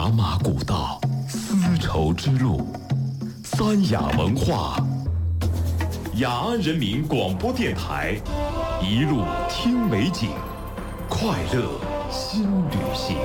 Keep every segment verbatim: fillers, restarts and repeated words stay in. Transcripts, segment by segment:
茶马古道，丝绸之路，三雅文化，雅安人民广播电台，一路听美景，快乐新旅行。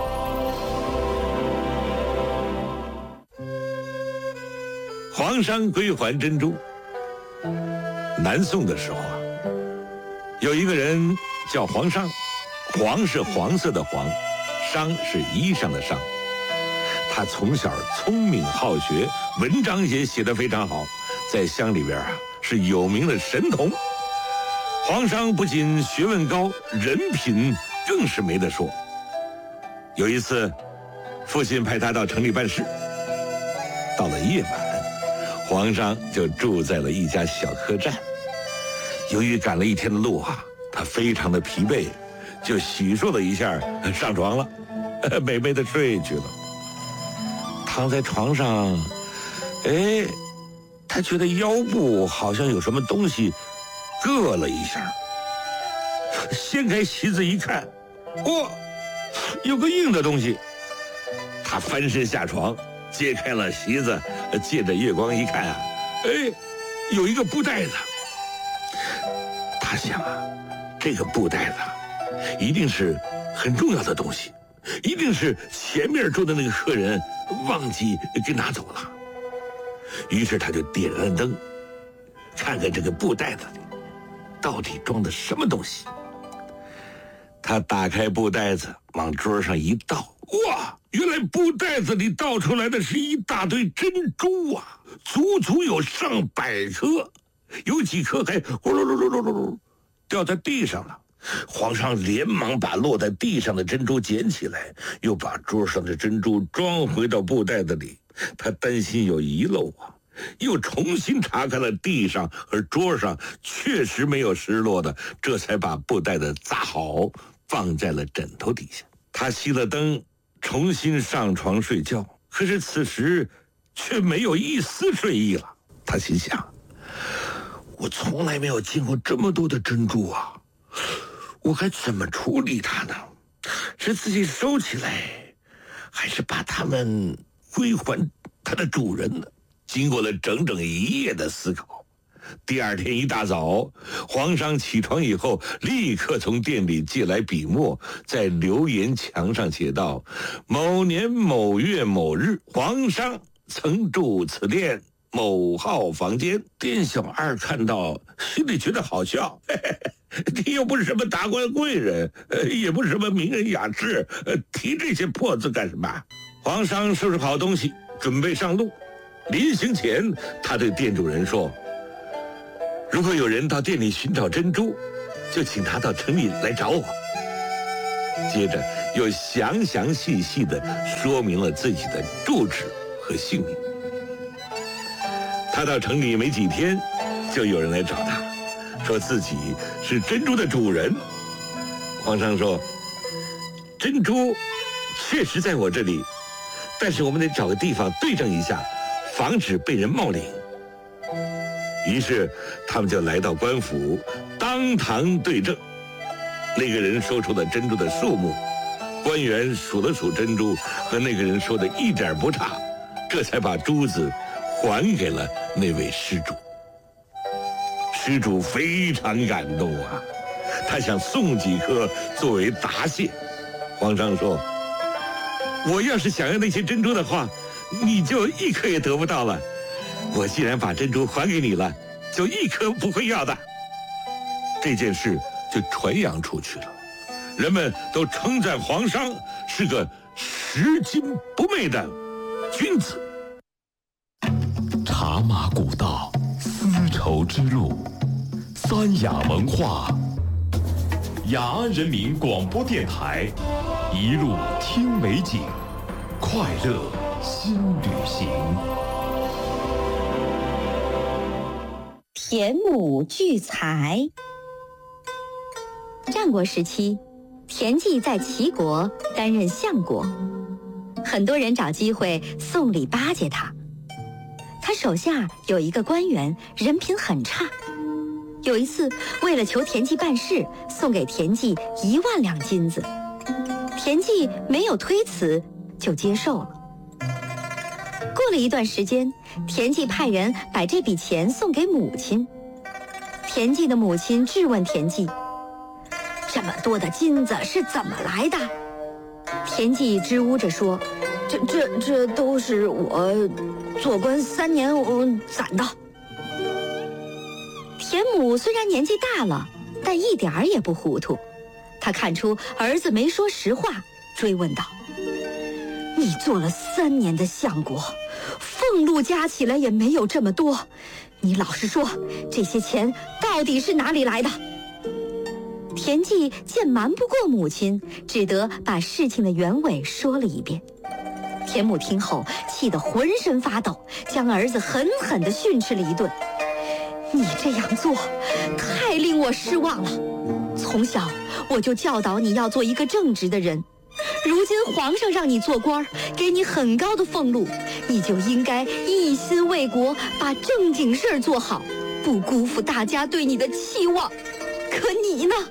黄商归还珍珠。南宋的时候啊，有一个人叫黄商，黄是黄色的黄，商是衣裳的商。他从小聪明好学，文章也写得非常好，在乡里边啊是有名的神童。黄商不仅学问高，人品更是没得说。有一次，父亲派他到城里办事，到了夜晚，黄商就住在了一家小客栈。由于赶了一天的路啊，他非常的疲惫，就洗漱了一下，上床了，美美的睡去了。躺在床上，哎，他觉得腰部好像有什么东西硌了一下，掀开席子一看，哇，有个硬的东西。他翻身下床，揭开了席子，借着月光一看啊，哎，有一个布袋子。他想啊，这个布袋子一定是很重要的东西，一定是前面住的那个客人忘记给拿走了。于是他就点了灯，看看这个布袋子里到底装的什么东西。他打开布袋子，往桌上一倒，哇，原来布袋子里倒出来的是一大堆珍珠啊，足足有上百颗，有几颗还咕噜噜噜噜噜掉在地上了。皇上连忙把落在地上的珍珠捡起来，又把桌上的珍珠装回到布袋子里。他担心有遗漏啊，又重新查看了地上和桌上，确实没有失落的，这才把布袋子扎好，放在了枕头底下。他熄了灯，重新上床睡觉，可是此时却没有一丝睡意了。他心想，我从来没有见过这么多的珍珠啊，我该怎么处理它呢？是自己收起来，还是把它们归还它的主人呢？经过了整整一夜的思考，第二天一大早，黄商起床以后，立刻从店里借来笔墨，在留言墙上写道：某年某月某日，黄商曾住此店某号房间。店小二看到，心里觉得好笑，嘿嘿，你又不是什么达官贵人，呃，也不是什么名人雅士，呃，提这些破字干什么？黄商收拾好东西，准备上路。临行前，他对店主人说：如果有人到店里寻找珍珠，就请他到城里来找我。接着又详详细细地说明了自己的住址和姓名。他到城里没几天，就有人来找他，说自己是珍珠的主人。皇上说：珍珠确实在我这里，但是我们得找个地方对证一下，防止被人冒领。于是他们就来到官府，当堂对证。那个人说出了珍珠的数目，官员数了数珍珠，和那个人说的一点不差，这才把珠子还给了那位施主。施主非常感动啊，他想送几颗作为答谢。皇上说：我要是想要那些珍珠的话，你就一颗也得不到了。我既然把珍珠还给你了，就一颗不会要的。这件事就传扬出去了，人们都称赞黄商是个拾金不昧的君子。 茶马古道，丝绸之路，三雅文化，雅安人民广播电台，一路听美景，快乐新旅行。 田亩聚财。战国时期，田忌在齐国担任相国，很多人找机会送礼巴结他。他手下有一个官员，人品很差。有一次，为了求田忌办事，送给田忌一万两金子。田忌没有推辞， 就接受了。过了一段时间，田忌派人把这笔钱送给母亲。田忌的母亲质问田忌：“这么多的金子是怎么来的？”田忌支吾着说：“这、这、这都是我做官三年我攒的。”田母虽然年纪大了，但一点儿也不糊涂。他看出儿子没说实话，追问道：“你做了三年的相国，俸禄加起来也没有这么多，你老实说，这些钱到底是哪里来的？”田忌见瞒不过母亲，只得把事情的原委说了一遍。田母听后气得浑身发抖，将儿子狠狠地训斥了一顿：“你这样做太令我失望了，从小我就教导你要做一个正直的人，如今皇上让你做官，给你很高的俸禄，你就应该一心为国，把正经事儿做好，不辜负大家对你的期望。可你呢？”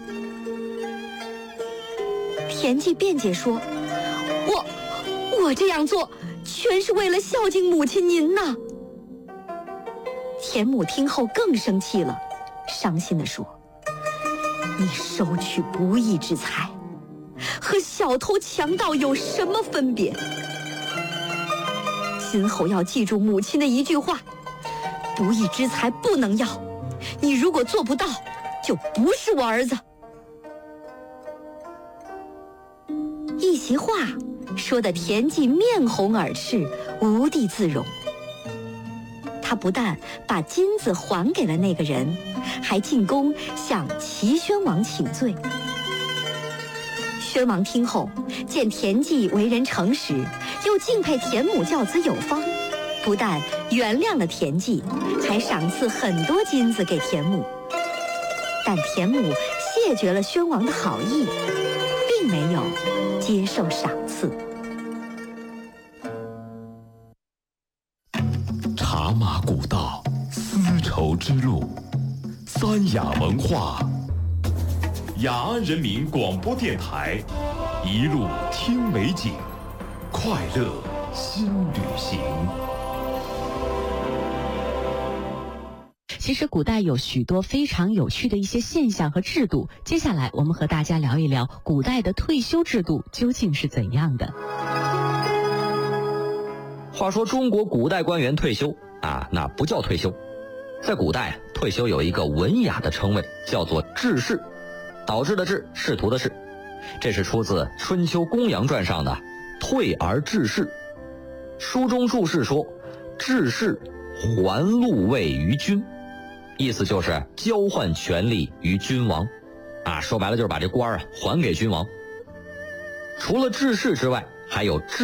田忌辩解说：“我我这样做全是为了孝敬母亲您呐。”田母听后更生气了，伤心地说：“你收取不义之财，和小偷强盗有什么分别？今后要记住母亲的一句话：不义之财不能要，你如果做不到，就不是我儿子。”一席话说得田忌面红耳赤，无地自容。他不但把金子还给了那个人，还进宫向齐宣王请罪。宣王听后，见田忌为人诚实，又敬佩田母教子有方，不但原谅了田忌，还赏赐很多金子给田母。但田母谢绝了宣王的好意，并没有接受赏赐。 茶马古道，丝绸之路，三雅文化。雅安人民广播电台，一路听美景，快乐新旅行。 其实古代有许多非常有趣的一些现象和制度，接下来我们和大家聊一聊古代的退休制度究竟是怎样的。 话说中国古代官员退休啊，那不叫退休，在古代退休有一个文雅的称谓，叫做致仕，导致的致，仕途的仕，这是出自《春秋公羊传》上的退而致仕。书中注释说，致仕还禄位于君，意思就是交换权力于君王啊，说白了就是把这官啊还给君王。除了致仕之外，还有致